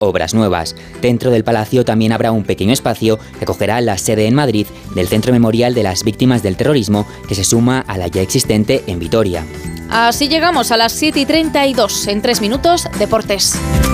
obras nuevas. Dentro del palacio también habrá un pequeño espacio que acogerá la sede en Madrid del Centro Memorial de las Víctimas del Terrorismo, que se suma a la ya existente en Vitoria. Así llegamos a las 7:32. En 3 minutos, deportes.